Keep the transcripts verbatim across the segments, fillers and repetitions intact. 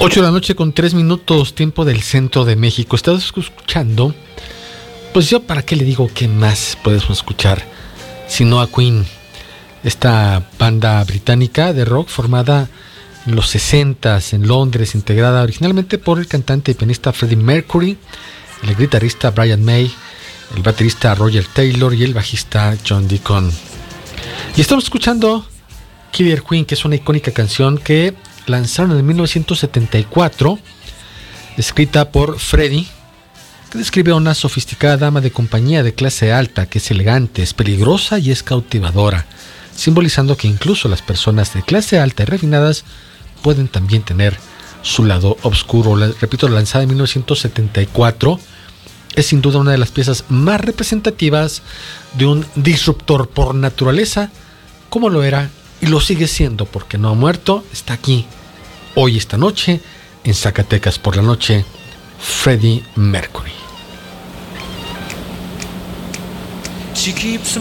ocho de la noche con tres minutos, tiempo del centro de México. Estás escuchando, pues yo para qué le digo qué más podemos escuchar, sino a Queen, esta banda británica de rock formada en los sesentas en Londres, integrada originalmente por el cantante y pianista Freddie Mercury, el guitarrista Brian May, el baterista Roger Taylor y el bajista John Deacon. Y estamos escuchando Killer Queen, que es una icónica canción que lanzaron en mil novecientos setenta y cuatro, escrita por Freddie, que describe a una sofisticada dama de compañía de clase alta que es elegante, es peligrosa y es cautivadora, simbolizando que incluso las personas de clase alta y refinadas pueden también tener su lado oscuro. La, repito, lanzada en mil novecientos setenta y cuatro, es sin duda una de las piezas más representativas de un disruptor por naturaleza, como lo era y lo sigue siendo porque no ha muerto. Está aquí, hoy, esta noche, en Zacatecas por la noche, Freddie Mercury. She keeps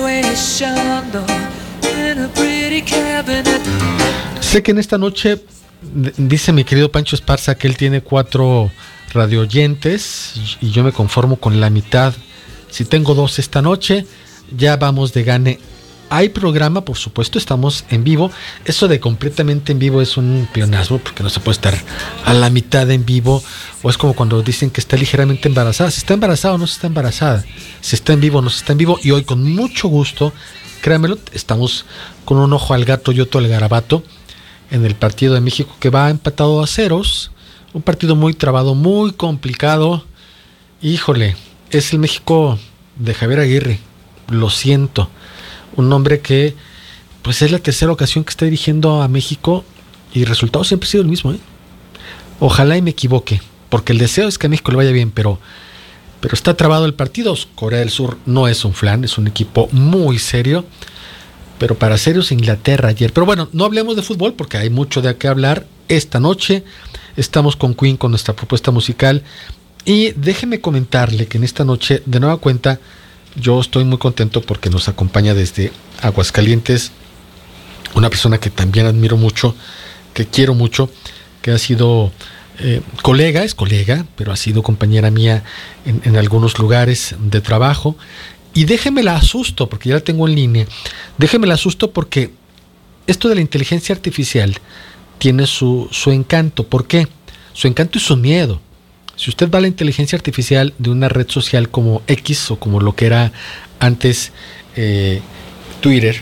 Sé que en esta noche, dice mi querido Pancho Esparza, que él tiene cuatro radioyentes y yo me conformo con la mitad. Si tengo dos esta noche, ya vamos de gane. Hay programa, por supuesto, estamos en vivo. Eso de completamente en vivo es un pleonasmo, porque no se puede estar a la mitad en vivo. O es como cuando dicen que está ligeramente embarazada. ¿Se está embarazada o no se está embarazada? ¿Se está en vivo o no se está en vivo? Y hoy, con mucho gusto, créanmelo, estamos con un ojo al gato y otro al garabato en el partido de México, que va empatado a ceros. Un partido muy trabado, muy complicado. Híjole, es el México de Javier Aguirre. Lo siento. Un hombre que, pues, es la tercera ocasión que está dirigiendo a México y el resultado siempre ha sido el mismo, ¿eh? Ojalá y me equivoque, porque el deseo es que a México le vaya bien, pero, pero está trabado el partido. Corea del Sur no es un flan, es un equipo muy serio, pero para serios Inglaterra ayer. Pero bueno, no hablemos de fútbol porque hay mucho de qué hablar. Esta noche estamos con Queen, con nuestra propuesta musical, y déjeme comentarle que en esta noche, de nueva cuenta, yo estoy muy contento porque nos acompaña desde Aguascalientes una persona que también admiro mucho, que quiero mucho, que ha sido eh, colega, es colega, pero ha sido compañera mía en, en algunos lugares de trabajo. Y déjeme la asusto, porque ya la tengo en línea, déjeme la asusto porque esto de la inteligencia artificial tiene su, su encanto. ¿Por qué? Su encanto y su miedo. Si usted va a la inteligencia artificial de una red social como X o como lo que era antes eh, Twitter,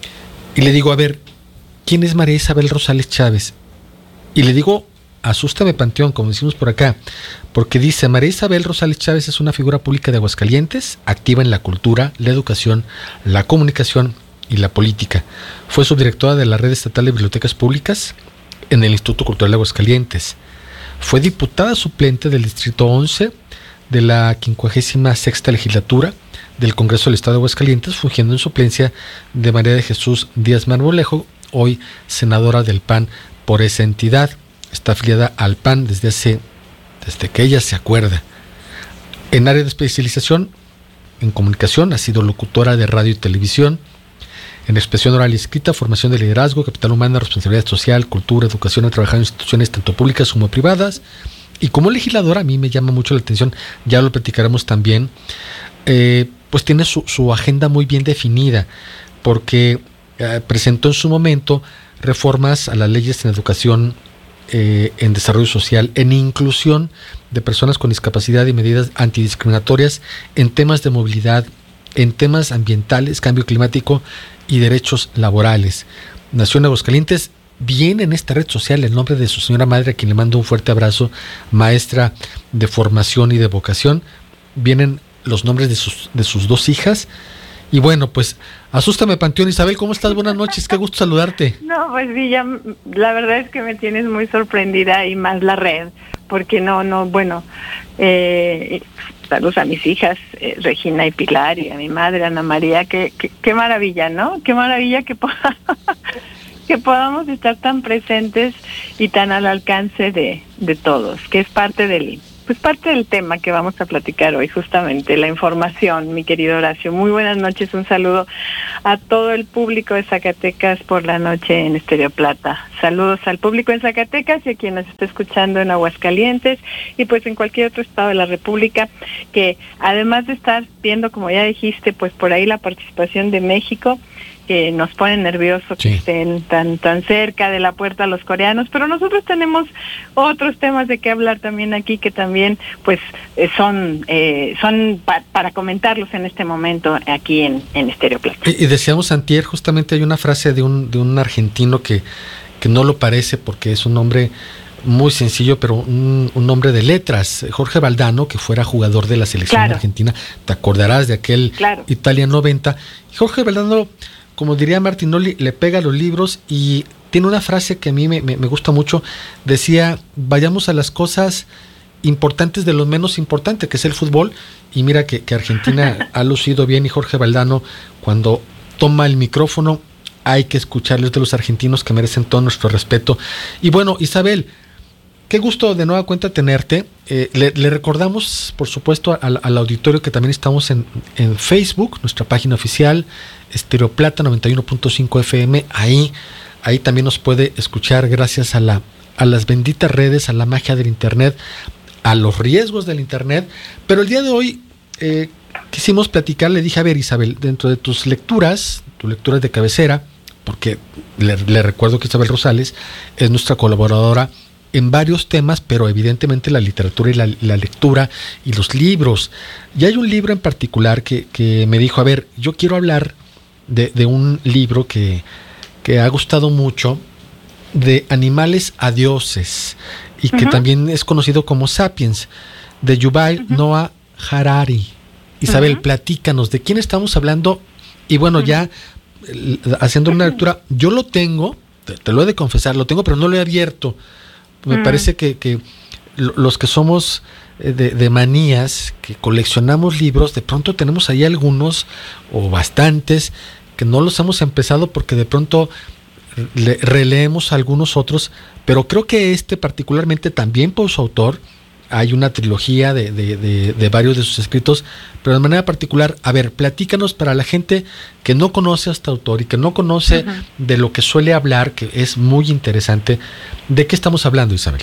y le digo, a ver, ¿quién es María Isabel Rosales Chávez? Y le digo, asústame Panteón, como decimos por acá, porque dice, María Isabel Rosales Chávez es una figura pública de Aguascalientes, activa en la cultura, la educación, la comunicación y la política. Fue subdirectora de la Red Estatal de Bibliotecas Públicas en el Instituto Cultural de Aguascalientes. Fue diputada suplente del Distrito once de la quincuagésima sexta legislatura del Congreso del Estado de Aguascalientes, fungiendo en suplencia de María de Jesús Díaz Marmolejo, hoy senadora del P A N por esa entidad. Está afiliada al P A N desde hace, desde que ella se acuerda. En área de especialización en comunicación, ha sido locutora de radio y televisión, en expresión oral y escrita, formación de liderazgo, capital humano, responsabilidad social, cultura, educación. Ha trabajado en instituciones tanto públicas como privadas. Y como legisladora, a mí me llama mucho la atención, ya lo platicaremos también, eh, pues tiene su, su agenda muy bien definida, porque eh, presentó en su momento reformas a las leyes en educación, eh, en desarrollo social, en inclusión de personas con discapacidad y medidas antidiscriminatorias, en temas de movilidad, en temas ambientales, cambio climático y derechos laborales. Nació en Aguascalientes, viene en esta red social el nombre de su señora madre, a quien le mando un fuerte abrazo, maestra de formación y de vocación. Vienen los nombres de sus, de sus dos hijas. Y bueno, pues, asústame Panteón. Isabel, ¿cómo estás? Buenas noches, qué gusto saludarte. No, pues sí, ya, la verdad es que me tienes muy sorprendida, y más la red, porque no, no, bueno, eh, saludos a mis hijas, eh, Regina y Pilar, y a mi madre, Ana María. Qué, qué, qué maravilla, ¿no? Qué maravilla que, po- que podamos estar tan presentes y tan al alcance de, de todos, que es parte del, pues parte del tema que vamos a platicar hoy, justamente la información, mi querido Horacio. Muy buenas noches, un saludo a todo el público de Zacatecas por la noche en Estéreo Plata. Saludos al público en Zacatecas y a quien nos está escuchando en Aguascalientes y pues en cualquier otro estado de la República, que además de estar viendo, como ya dijiste, pues por ahí la participación de México, que nos pone nerviosos sí. que estén tan tan cerca de la puerta los coreanos, pero nosotros tenemos otros temas de qué hablar también aquí que también pues eh, son eh, son pa- para comentarlos en este momento aquí en, en Estéreo Plata. Y, y decíamos antier, justamente hay una frase de un de un argentino que, que no lo parece porque es un hombre muy sencillo, pero un, un hombre de letras, Jorge Valdano, que fuera jugador de la selección claro. argentina, te acordarás de aquel claro. Italia noventa, y Jorge Valdano, como diría Martinoli, le pega a los libros y tiene una frase que a mí me, me, me gusta mucho. Decía, vayamos a las cosas importantes de lo menos importante, que es el fútbol. Y mira que, que Argentina ha lucido bien, y Jorge Valdano, cuando toma el micrófono, hay que escucharles, de los argentinos que merecen todo nuestro respeto. Y bueno, Isabel, qué gusto de nueva cuenta tenerte. Eh, le, le recordamos, por supuesto, al, al auditorio que también estamos en, en Facebook, nuestra página oficial, Estéreo Plata noventa y uno punto cinco F M. Ahí, ahí también nos puede escuchar gracias a la, a las benditas redes, a la magia del Internet, a los riesgos del Internet. Pero el día de hoy eh, quisimos platicar, le dije, a ver, Isabel, dentro de tus lecturas, tus lecturas de cabecera, porque le, le recuerdo que Isabel Rosales es nuestra colaboradora en varios temas, pero evidentemente la literatura y la, la lectura y los libros. Y hay un libro en particular que, que me dijo, a ver, yo quiero hablar de, de un libro que, que ha gustado mucho, de animales a dioses, y que uh-huh. también es conocido como Sapiens, de Yuval uh-huh. Noah Harari. Isabel, uh-huh. platícanos, ¿de quién estamos hablando? Y bueno, uh-huh. ya haciendo una lectura, yo lo tengo, te, te lo he de confesar, lo tengo, pero no lo he abierto. Me mm. parece que, que los que somos de, de manías, que coleccionamos libros, de pronto tenemos ahí algunos o bastantes que no los hemos empezado porque de pronto le, releemos algunos otros, pero creo que este particularmente también por su autor, hay una trilogía de, de, de, de varios de sus escritos, pero de manera particular, a ver, platícanos para la gente que no conoce a este autor y que no conoce uh-huh. de lo que suele hablar, que es muy interesante. ¿De qué estamos hablando, Isabel?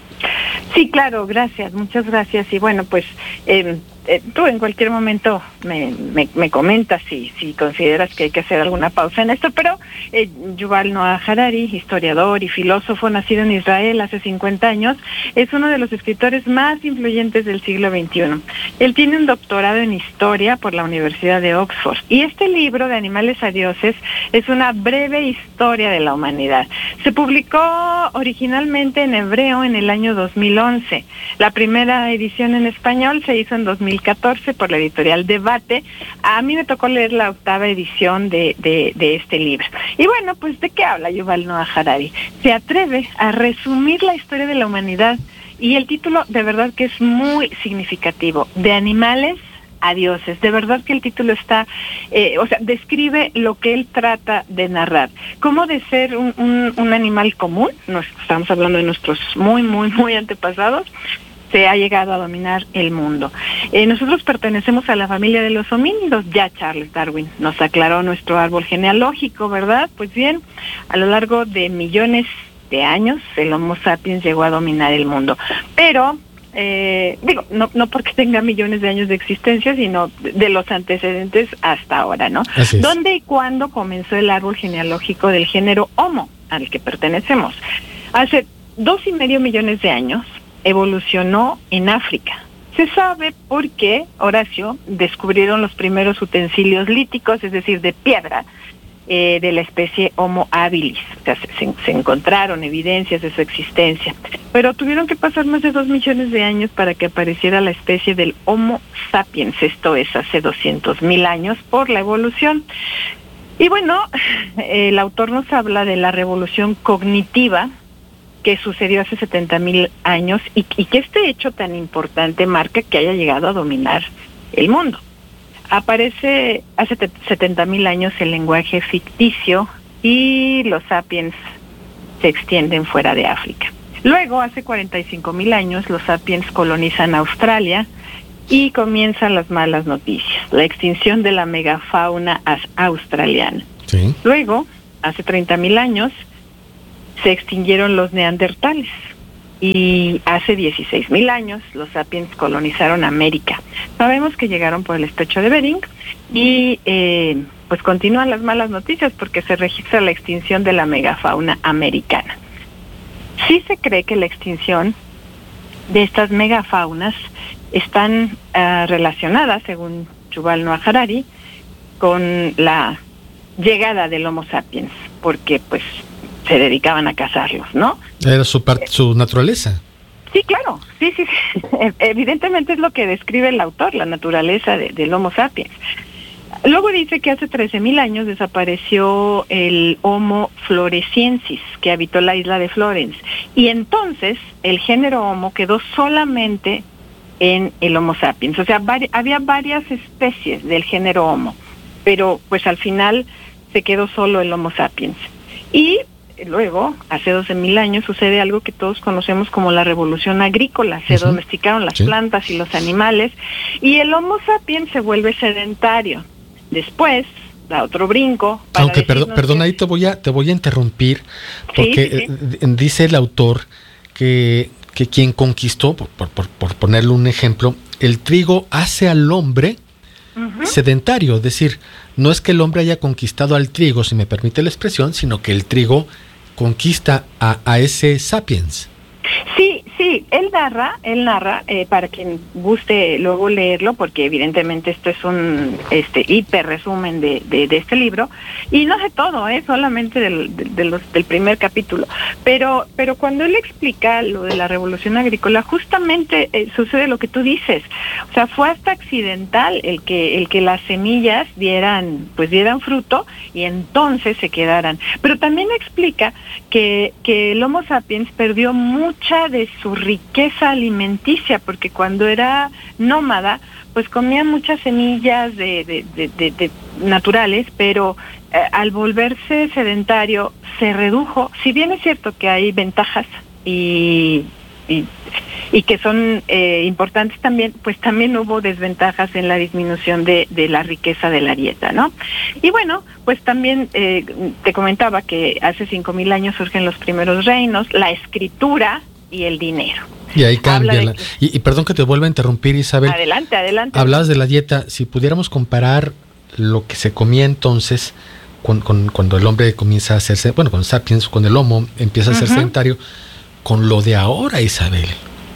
Sí, claro, gracias, muchas gracias. Y bueno, pues eh, eh, tú en cualquier momento me, me, me comentas si, si consideras que hay que hacer alguna pausa en esto, pero eh, Yuval Noah Harari, historiador y filósofo nacido en Israel hace cincuenta años, es uno de los escritores más influyentes del siglo veintiuno. Él tiene un doctorado en historia por la Universidad de Oxford, y este libro de Animales a Dioses es una breve historia de la humanidad. Se publicó originalmente en hebreo en el año dos mil once. La primera edición en español se hizo en dos mil catorce por la editorial Debate. A mí me tocó leer la octava edición de, de, de este libro. Y bueno, pues ¿de qué habla Yuval Noah Harari? Se atreve a resumir la historia de la humanidad, y el título de verdad que es muy significativo: de animales a dioses. De verdad que el título está, eh, o sea, describe lo que él trata de narrar. Cómo de ser un, un, un animal común, nos estamos hablando de nuestros muy, muy, muy antepasados, se ha llegado a dominar el mundo. Eh, nosotros pertenecemos a la familia de los homínidos, ya Charles Darwin nos aclaró nuestro árbol genealógico, ¿verdad? Pues bien, a lo largo de millones de años, el Homo sapiens llegó a dominar el mundo. Pero, eh, digo, no, no porque tenga millones de años de existencia, sino de los antecedentes hasta ahora, ¿no? ¿Dónde y cuándo comenzó el árbol genealógico del género Homo, al que pertenecemos? Hace dos y medio millones de años, evolucionó en África. Se sabe porque, Horacio, descubrieron los primeros utensilios líticos, es decir, de piedra, eh, de la especie Homo habilis. O sea, se, se encontraron evidencias de su existencia. Pero tuvieron que pasar más de dos millones de años para que apareciera la especie del Homo sapiens, esto es hace doscientos mil años, por la evolución. Y bueno, el autor nos habla de la revolución cognitiva que sucedió hace setenta mil años y, y que este hecho tan importante marca que haya llegado a dominar el mundo. Aparece hace setenta mil años el lenguaje ficticio y los sapiens se extienden fuera de África. Luego, hace cuarenta y cinco mil años, los sapiens colonizan Australia y comienzan las malas noticias, la extinción de la megafauna australiana. Sí. Luego, hace treinta mil años, se extinguieron los neandertales. Y hace dieciséis mil años los sapiens colonizaron América. Sabemos que llegaron por el estrecho de Bering y eh, pues continúan las malas noticias porque se registra la extinción de la megafauna americana. Sí se cree que la extinción de estas megafaunas están uh, relacionadas, según Yuval Noah Harari, con la llegada del Homo sapiens, porque pues se dedicaban a cazarlos, ¿no? Era su parte, su naturaleza. Sí, claro, sí, sí, sí. Evidentemente es lo que describe el autor, la naturaleza de, del Homo sapiens. Luego dice que hace trece mil años desapareció el Homo floresiensis, que habitó la isla de Florence, y entonces el género Homo quedó solamente en el Homo sapiens. O sea, vari- había varias especies del género Homo, pero pues al final se quedó solo el Homo sapiens. Y luego, hace doce mil años, sucede algo que todos conocemos como la revolución agrícola. Se uh-huh. domesticaron las sí. plantas y los animales, y el Homo sapiens se vuelve sedentario. Después, da otro brinco. Para Aunque, perdón, perdón que... ahí te voy a te voy a interrumpir, porque sí, sí, sí. dice el autor que, que quien conquistó, por, por, por ponerle un ejemplo, el trigo hace al hombre uh-huh. sedentario, es decir, no es que el hombre haya conquistado al trigo, si me permite la expresión, sino que el trigo conquista a, a ese sapiens. Sí, sí, él narra, él narra, eh, para quien guste luego leerlo, porque evidentemente esto es un este hiper resumen de, de, de este libro, y no sé todo, eh, solamente del, de, de los, del primer capítulo, pero pero cuando él explica lo de la revolución agrícola, justamente eh, sucede lo que tú dices, o sea, fue hasta accidental el que el que las semillas dieran, pues dieran fruto, y entonces se quedaran, pero también explica que, que el Homo sapiens perdió mucha de su riqueza alimenticia, porque cuando era nómada, pues comía muchas semillas de, de, de, de, de naturales, pero eh, al volverse sedentario se redujo. Si bien es cierto que hay ventajas y, y, y que son eh, importantes también, pues también hubo desventajas en la disminución de, de la riqueza de la dieta, ¿no? Y bueno, pues también eh, te comentaba que hace cinco mil años surgen los primeros reinos, la escritura y el dinero. Y ahí cambia. La, y, y perdón que te vuelva a interrumpir, Isabel. Adelante, adelante. Hablabas de la dieta. Si pudiéramos comparar lo que se comía entonces con, con, cuando el hombre comienza a hacerse, bueno, con sapiens, con el Homo empieza a ser uh-huh. sedentario, con lo de ahora, Isabel.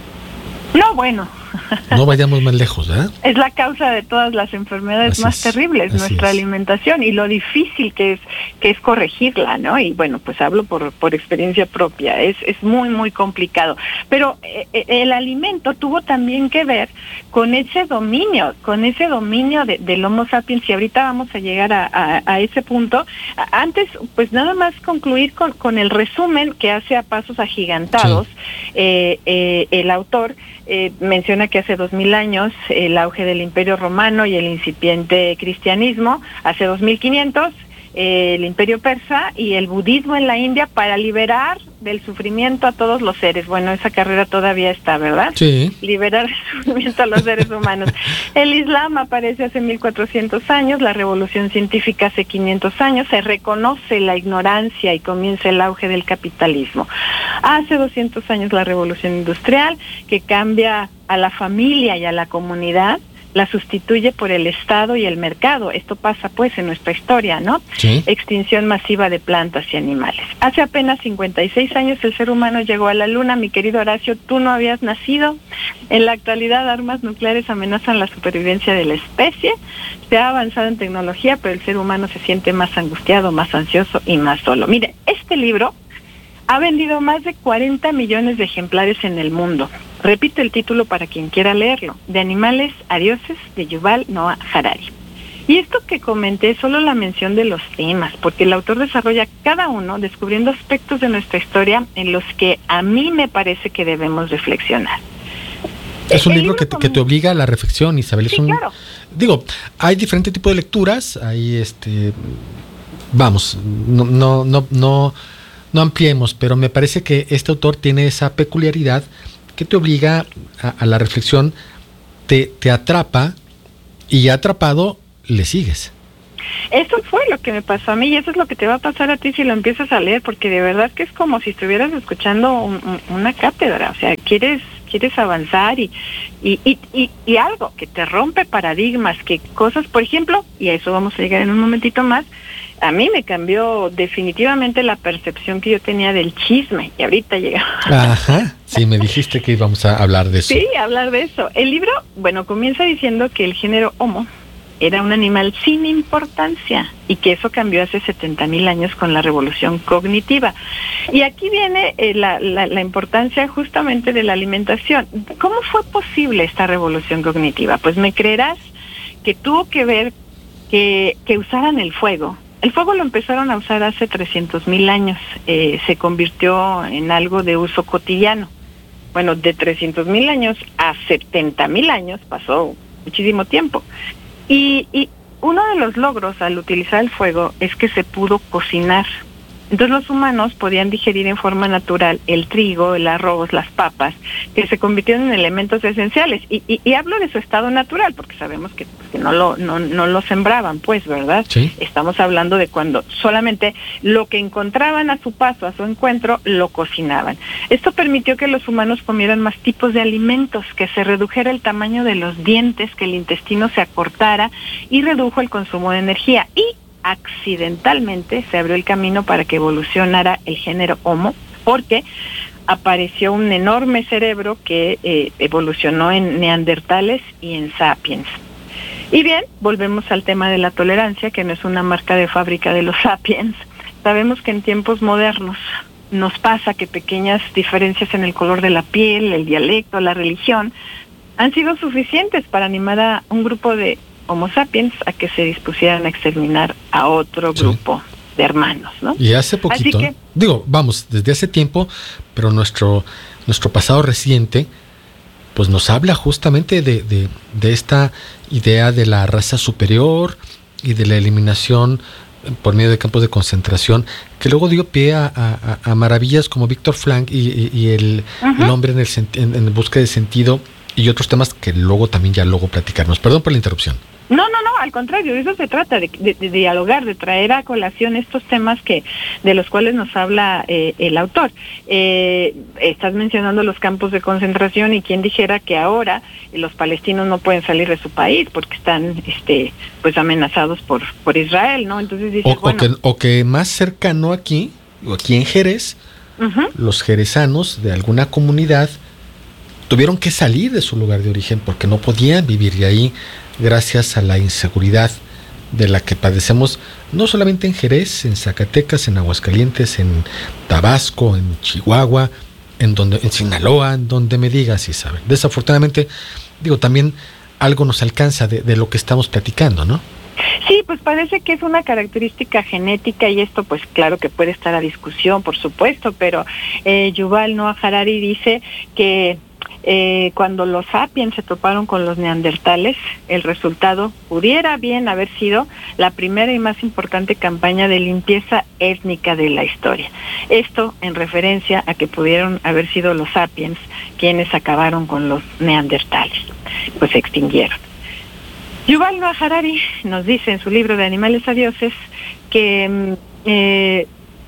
No, bueno. No vayamos más lejos, ¿verdad? Es la causa de todas las enfermedades así más es, terribles, nuestra es. alimentación, y lo difícil que es que es corregirla, ¿no? Y bueno, pues hablo por por experiencia propia, es es muy, muy complicado. Pero eh, el alimento tuvo también que ver con ese dominio, con ese dominio de, del Homo sapiens, y ahorita vamos a llegar a, a, a ese punto. Antes, pues nada más concluir con, con el resumen que hace a pasos agigantados. Sí. eh, eh, el autor eh, menciona que hace dos mil años el auge del Imperio Romano y el incipiente cristianismo, hace dos mil quinientos eh, el Imperio Persa y el budismo en la India para liberar del sufrimiento a todos los seres. Bueno, esa carrera todavía está, ¿verdad? Sí. Liberar del sufrimiento a los seres humanos. El Islam aparece hace mil cuatrocientos años, la revolución científica hace quinientos años, se reconoce la ignorancia y comienza el auge del capitalismo. Hace doscientos años la revolución industrial, que cambia a la familia y a la comunidad, la sustituye por el Estado y el mercado. Esto pasa pues en nuestra historia, ¿no? Sí. Extinción masiva de plantas y animales. Hace apenas cincuenta y seis años el ser humano llegó a la Luna. Mi querido Horacio, tú no habías nacido. En la actualidad, armas nucleares amenazan la supervivencia de la especie. Se ha avanzado en tecnología, pero el ser humano se siente más angustiado, más ansioso y más solo. Mire, este libro ha vendido más de cuarenta millones de ejemplares en el mundo. Repito el título para quien quiera leerlo: De animales a dioses, de Yuval Noah Harari. Y esto que comenté es solo la mención de los temas, porque el autor desarrolla cada uno descubriendo aspectos de nuestra historia en los que a mí me parece que debemos reflexionar. Es un el libro que te, que te obliga a la reflexión, Isabel. Es sí, un, claro. Digo, hay diferente tipo de lecturas, hay este, vamos, no, no, no, no no ampliemos, pero me parece que este autor tiene esa peculiaridad que te obliga a, a la reflexión, te, te atrapa y ya atrapado le sigues. Eso fue lo que me pasó a mí y eso es lo que te va a pasar a ti si lo empiezas a leer, porque de verdad que es como si estuvieras escuchando un, un, una cátedra, o sea, quieres quieres avanzar y y, y, y y algo que te rompe paradigmas, que cosas, por ejemplo, y a eso vamos a llegar en un momentito más, a mí me cambió definitivamente la percepción que yo tenía del chisme, y ahorita llegamos. Ajá, sí, me dijiste que íbamos a hablar de eso. Sí, hablar de eso. El libro, bueno, comienza diciendo que el género Homo era un animal sin importancia y que eso cambió hace setenta mil años con la revolución cognitiva. Y aquí viene eh, la, la, la importancia justamente de la alimentación. ¿Cómo fue posible esta revolución cognitiva? Pues me creerás que tuvo que ver que, que usaran el fuego. El fuego lo empezaron a usar hace trescientos mil años, eh, se convirtió en algo de uso cotidiano. Bueno, de trescientos mil años a setenta mil años pasó muchísimo tiempo. Y, y uno de los logros al utilizar el fuego es que se pudo cocinar. Entonces los humanos podían digerir en forma natural el trigo, el arroz, las papas, que se convirtieron en elementos esenciales. Y, y, y hablo de su estado natural, porque sabemos que, pues, que no lo no, no lo sembraban, pues, ¿verdad? Sí. Estamos hablando de cuando solamente lo que encontraban a su paso, a su encuentro, lo cocinaban. Esto permitió que los humanos comieran más tipos de alimentos, que se redujera el tamaño de los dientes, que el intestino se acortara y redujo el consumo de energía. Y accidentalmente se abrió el camino para que evolucionara el género Homo, porque apareció un enorme cerebro que eh, evolucionó en neandertales y en sapiens. Y bien, volvemos al tema de la tolerancia, que no es una marca de fábrica de los sapiens. Sabemos que en tiempos modernos nos pasa que pequeñas diferencias en el color de la piel, el dialecto, la religión, han sido suficientes para animar a un grupo de Homo sapiens a que se dispusieran a exterminar a otro grupo sí. de hermanos, ¿no? Y hace poquito, que, digo, vamos, desde hace tiempo, pero nuestro nuestro pasado reciente, pues nos habla justamente de, de, de esta idea de la raza superior y de la eliminación por medio de campos de concentración, que luego dio pie a, a, a maravillas como Víctor Frank y, y, y el, uh-huh. el hombre en, el, en, en busca de sentido y otros temas que luego también ya luego platicarnos. Perdón por la interrupción. No, no, no, al contrario, de eso se trata, de, de, de dialogar, de traer a colación estos temas que de los cuales nos habla eh, el autor. Eh, estás mencionando los campos de concentración y quién dijera que ahora los palestinos no pueden salir de su país porque están este, pues amenazados por, por Israel, ¿no? Entonces dices, o, bueno... o, que, o que más cercano aquí, o aquí en Jerez, uh-huh. los jerezanos de alguna comunidad tuvieron que salir de su lugar de origen porque no podían vivir de ahí gracias a la inseguridad de la que padecemos no solamente en Jerez, en Zacatecas, en Aguascalientes, en Tabasco, en Chihuahua, en donde, en Sinaloa, en donde me digas, Isabel. Desafortunadamente, digo, también algo nos alcanza de, de lo que estamos platicando, ¿no? Sí, pues parece que es una característica genética y esto pues claro que puede estar a discusión, por supuesto, pero eh, Yuval Noah Harari dice que Eh, cuando los sapiens se toparon con los neandertales, el resultado pudiera bien haber sido la primera y más importante campaña de limpieza étnica de la historia. Esto en referencia a que pudieron haber sido los sapiens quienes acabaron con los neandertales, pues se extinguieron. Yuval Noah Harari nos dice en su libro de Animales a Dioses que eh,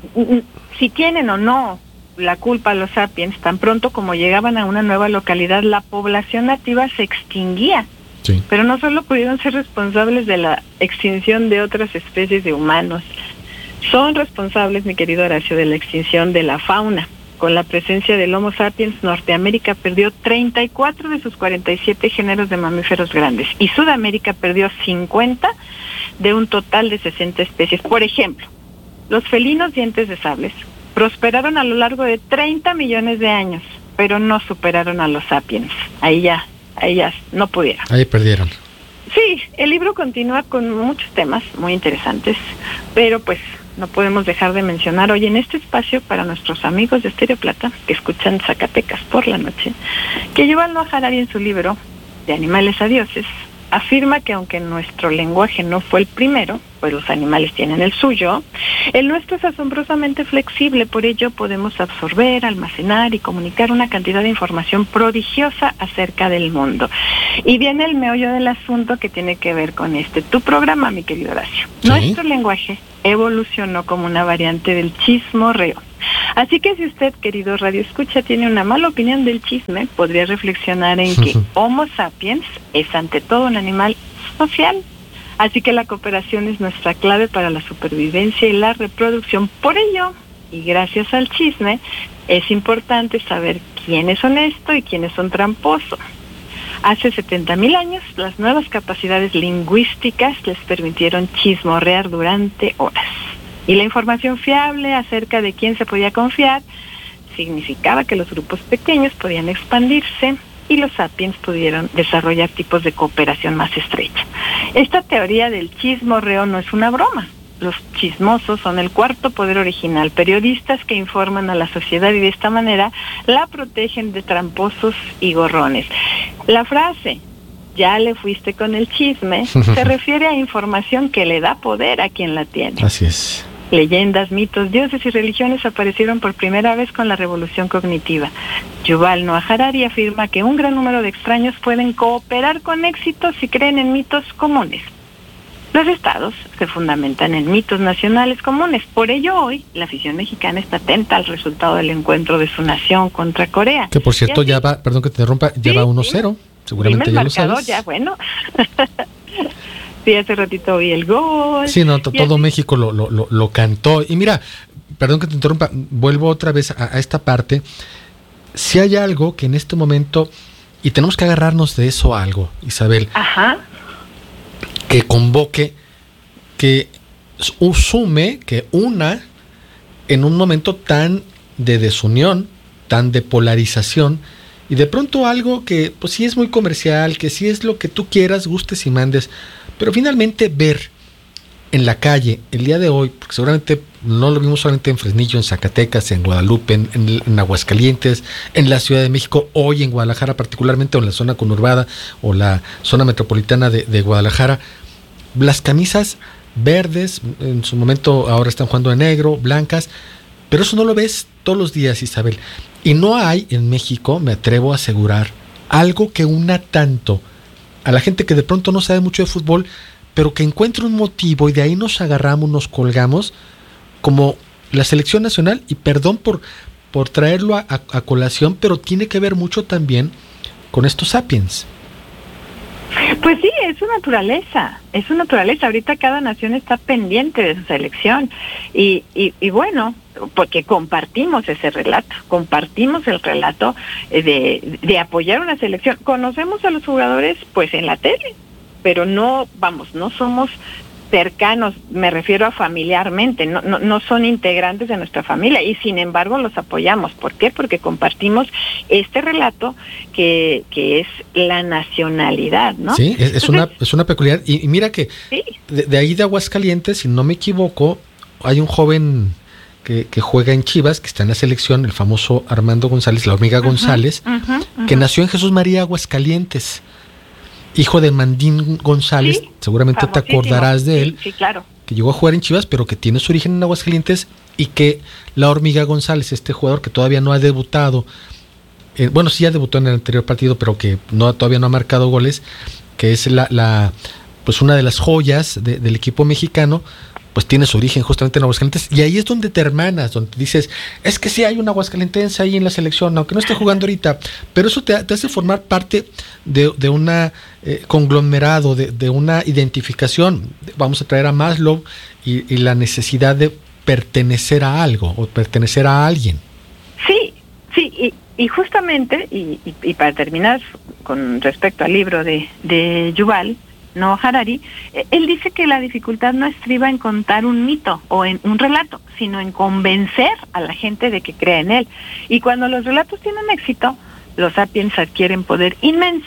si tienen o no la culpa a los sapiens, tan pronto como llegaban a una nueva localidad, la población nativa se extinguía. Sí. Pero no solo pudieron ser responsables de la extinción de otras especies de humanos, son responsables, mi querido Horacio, de la extinción de la fauna. Con la presencia del Homo sapiens, Norteamérica perdió treinta y cuatro de sus cuarenta y siete géneros de mamíferos grandes y Sudamérica perdió cincuenta de un total de sesenta especies. Por ejemplo, los felinos dientes de sables prosperaron a lo largo de treinta millones de años, pero no superaron a los sapiens. Ahí ya, ahí ya no pudieron. Ahí perdieron. Sí, el libro continúa con muchos temas muy interesantes, pero pues no podemos dejar de mencionar hoy en este espacio para nuestros amigos de Estéreo Plata que escuchan Zacatecas por la noche, que Yuval Noah Harari en su libro de Animales a Dioses afirma que aunque nuestro lenguaje no fue el primero, pues los animales tienen el suyo. El nuestro es asombrosamente flexible, por ello podemos absorber, almacenar y comunicar una cantidad de información prodigiosa acerca del mundo. Y viene el meollo del asunto que tiene que ver con este tu programa, mi querido Horacio. ¿Sí? Nuestro lenguaje evolucionó como una variante del chismorreo. Así que si usted, querido Radio Escucha, tiene una mala opinión del chisme, podría reflexionar en que Homo sapiens es ante todo un animal social. Así que la cooperación es nuestra clave para la supervivencia y la reproducción. Por ello, y gracias al chisme, es importante saber quién es honesto y quién es un tramposo. Hace setenta mil años, las nuevas capacidades lingüísticas les permitieron chismorrear durante horas. Y la información fiable acerca de quién se podía confiar significaba que los grupos pequeños podían expandirse y los sapiens pudieron desarrollar tipos de cooperación más estrecha. Esta teoría del chismorreo no es una broma. Los chismosos son el cuarto poder original, periodistas que informan a la sociedad y de esta manera la protegen de tramposos y gorrones. La frase, ya le fuiste con el chisme, se refiere a información que le da poder a quien la tiene. Así es. Leyendas, mitos, dioses y religiones aparecieron por primera vez con la revolución cognitiva. Yuval Noah Harari afirma que un gran número de extraños pueden cooperar con éxito si creen en mitos comunes. Los estados se fundamentan en mitos nacionales comunes. Por ello hoy la afición mexicana está atenta al resultado del encuentro de su nación contra Corea. Que por cierto ya va, perdón que te interrumpa, ya sí, va uno cero. Sí. Seguramente ya lo sabes. Ya, bueno. Sí, hace ratito vi el gol. Sí, no, to, todo así. México lo, lo, lo, lo cantó. Y mira, perdón que te interrumpa, vuelvo otra vez a, a esta parte. Si hay algo que en este momento, y tenemos que agarrarnos de eso algo, Isabel, Ajá. que convoque, que sume, que una, en un momento tan de desunión, tan de polarización, y de pronto algo que pues sí es muy comercial, que sí es lo que tú quieras, gustes y mandes, pero finalmente ver en la calle el día de hoy, porque seguramente no lo vimos solamente en Fresnillo, en Zacatecas, en Guadalupe, en, en, en Aguascalientes, en la Ciudad de México, hoy en Guadalajara particularmente, o en la zona conurbada o la zona metropolitana de, de Guadalajara, las camisas verdes, en su momento ahora están jugando de negro, blancas, pero eso no lo ves todos los días, Isabel. Y no hay en México, me atrevo a asegurar, algo que una tanto a la gente que de pronto no sabe mucho de fútbol, pero que encuentra un motivo y de ahí nos agarramos, nos colgamos, como la selección nacional, y perdón por, por traerlo a, a, a colación, pero tiene que ver mucho también con estos sapiens. Pues sí, es su naturaleza, es su naturaleza. Ahorita cada nación está pendiente de su selección y, y, y bueno, porque compartimos ese relato, compartimos el relato de, de apoyar una selección. Conocemos a los jugadores pues en la tele, pero no, vamos, no somos cercanos, me refiero a familiarmente, no, no, no son integrantes de nuestra familia y sin embargo los apoyamos. ¿Por qué? Porque compartimos este relato que, que es la nacionalidad, ¿no? Sí, es, es Entonces, una es una peculiaridad. Y, y mira que sí. de, de ahí de Aguascalientes, si no me equivoco, hay un joven que, que juega en Chivas, que está en la selección, el famoso Armando González, la hormiga uh-huh, González, uh-huh, uh-huh. que nació en Jesús María, Aguascalientes. Hijo de Mandín González, sí, seguramente te acordarás de él, sí, sí, claro. que llegó a jugar en Chivas, pero que tiene su origen en Aguascalientes, y que la hormiga González, este jugador que todavía no ha debutado, eh, bueno, sí ya debutó en el anterior partido, pero que no todavía no ha marcado goles, que es la, la pues una de las joyas de, del equipo mexicano, pues tiene su origen justamente en Aguascalientes, y ahí es donde te hermanas, donde dices, es que sí hay un aguascalentense ahí en la selección, aunque no esté jugando ahorita, pero eso te, te hace formar parte de, de una eh, conglomerado, de, de una identificación. Vamos a traer a Maslow y, y la necesidad de pertenecer a algo, o pertenecer a alguien. Sí, sí, y, y justamente, y, y, y para terminar con respecto al libro de, de Yuval Noah Harari, él dice que la dificultad no estriba en contar un mito o en un relato, sino en convencer a la gente de que crea en él. Y cuando los relatos tienen éxito, los sapiens adquieren poder inmenso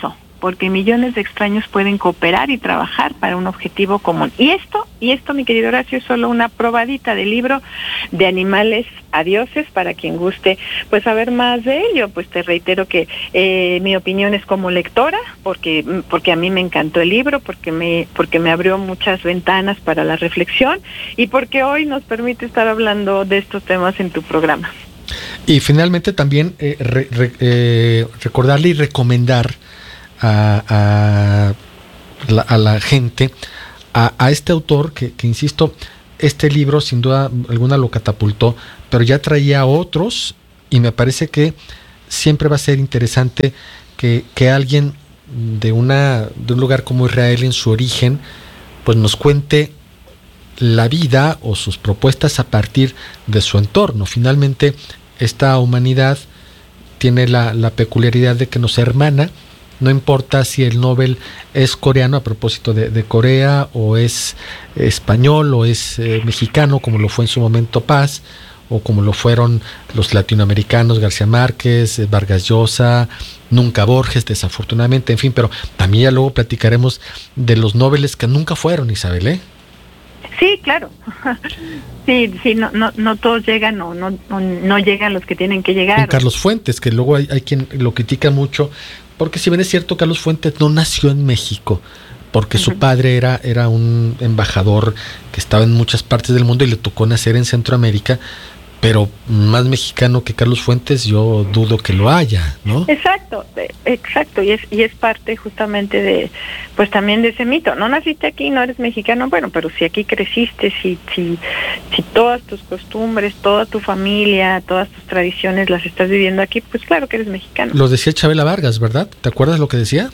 porque millones de extraños pueden cooperar y trabajar para un objetivo común. Y esto, y esto, mi querido Horacio, es solo una probadita del libro De animales a dioses, para quien guste pues saber más de ello. Pues te reitero que eh, mi opinión es como lectora, porque porque a mí me encantó el libro, porque me porque me abrió muchas ventanas para la reflexión y porque hoy nos permite estar hablando de estos temas en tu programa. Y finalmente también eh, re, re, eh, recordarle y recomendar a, a, la, a la gente a, a este autor que, que, insisto, este libro sin duda alguna lo catapultó, pero ya traía otros y me parece que siempre va a ser interesante que, que alguien de, una, de un lugar como Israel en su origen pues nos cuente la vida o sus propuestas a partir de su entorno. Finalmente, esta humanidad tiene la, la peculiaridad de que nos hermana, no importa si el Nobel es coreano, a propósito de, de Corea, o es español, o es eh, mexicano, como lo fue en su momento Paz, o como lo fueron los latinoamericanos, García Márquez, eh, Vargas Llosa, nunca Borges, desafortunadamente, en fin, pero también ya luego platicaremos de los Nobeles que nunca fueron, Isabel, ¿eh? Sí, claro. Sí, sí, no, no, no todos llegan o no, no, no llegan los que tienen que llegar. Con Carlos Fuentes, que luego hay, hay quien lo critica mucho, porque si bien es cierto, Carlos Fuentes no nació en México, porque uh-huh. su padre era, era un embajador que estaba en muchas partes del mundo y le tocó nacer en Centroamérica, pero más mexicano que Carlos Fuentes yo dudo que lo haya, ¿no? Exacto, exacto, y es y es parte justamente de, pues también de ese mito. No naciste aquí, no eres mexicano, bueno, pero si aquí creciste, si si si todas tus costumbres, toda tu familia, todas tus tradiciones las estás viviendo aquí, pues claro que eres mexicano. Lo decía Chabela Vargas, ¿verdad? ¿Te acuerdas lo que decía?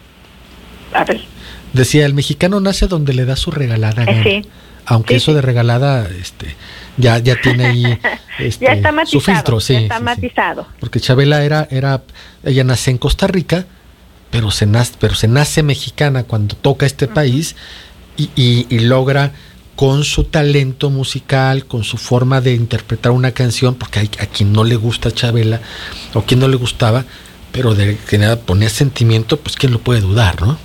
A ver. Decía, el mexicano nace donde le da su regalada gana. Sí. Aunque sí, eso sí. de regalada, este, ya, ya tiene ahí este, ya está matizado, su filtro, sí, ya está sí, matizado. Sí. Porque Chabela era, era, ella nace en Costa Rica, pero se nace, pero se nace mexicana cuando toca este uh-huh. país y, y, y logra con su talento musical, con su forma de interpretar una canción, porque hay a quien no le gusta Chabela, o quien no le gustaba, pero de que nada ponía sentimiento, pues quién lo puede dudar, ¿no?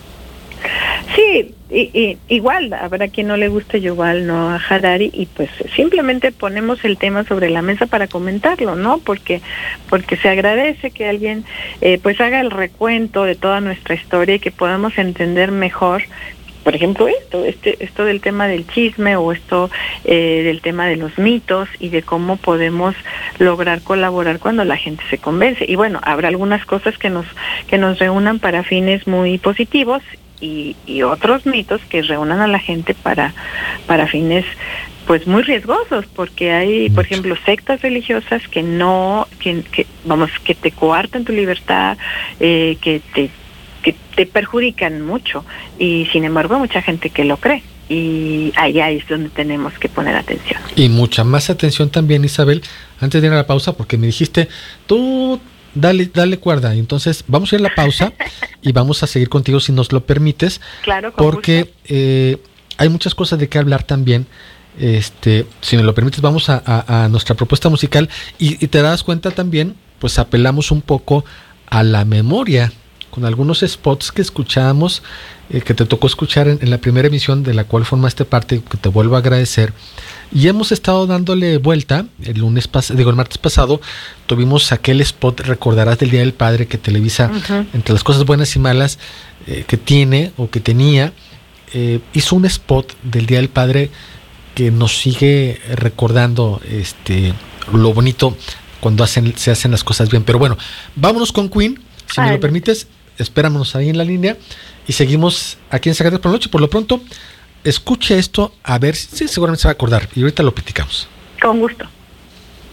Sí, y, y, igual, habrá quien no le guste Yuval Noah Harari y pues simplemente ponemos el tema sobre la mesa para comentarlo, ¿no? Porque porque se agradece que alguien eh, pues haga el recuento de toda nuestra historia y que podamos entender mejor, por ejemplo, esto, este, esto del tema del chisme o esto eh, del tema de los mitos y de cómo podemos lograr colaborar cuando la gente se convence. Y bueno, habrá algunas cosas que nos que nos reúnan para fines muy positivos y, y otros mitos que reúnan a la gente para para fines pues muy riesgosos, porque hay, por ejemplo, sectas religiosas que no, que, que vamos, que te coartan tu libertad, eh, que te que te perjudican mucho y sin embargo hay mucha gente que lo cree y allá es donde tenemos que poner atención. Y mucha más atención también, Isabel, antes de ir a la pausa, porque me dijiste, tú dale, dale cuerda, y entonces vamos a ir a la pausa y vamos a seguir contigo si nos lo permites, claro, con porque eh, hay muchas cosas de qué hablar también. Este, si me lo permites, vamos a, a, a nuestra propuesta musical y, y te das cuenta también, pues apelamos un poco a la memoria con algunos spots que escuchábamos, eh, que te tocó escuchar en, en la primera emisión de la cual formaste parte, que te vuelvo a agradecer. Y hemos estado dándole vuelta. El lunes pas- digo el martes pasado tuvimos aquel spot, recordarás, del Día del Padre, que Televisa, uh-huh. entre las cosas buenas y malas eh, que tiene o que tenía, eh, hizo un spot del Día del Padre que nos sigue recordando este lo bonito cuando hacen, se hacen las cosas bien. Pero bueno, vámonos con Queen, si Ay. me lo permites. Espéranos ahí en la línea y seguimos aquí en Zacatecas por la Noche. Por lo pronto, escuche esto, a ver si sí, seguramente se va a acordar y ahorita lo platicamos. Con gusto.